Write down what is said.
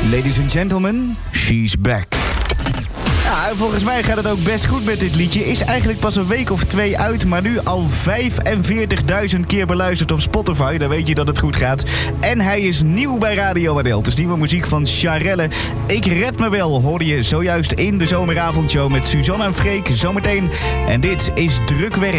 Ladies and gentlemen, she's back. Ja, volgens mij gaat het ook best goed met dit liedje. Is eigenlijk pas een week of 2 uit, maar nu al 45.000 keer beluisterd op Spotify. Dan weet je dat het goed gaat. En hij is nieuw bij Radio Adel. Het is nieuwe muziek van Charelle. Ik red me wel, hoorde je zojuist in de zomeravondshow met Suzanne en Freek zometeen. En dit is Druk Werk.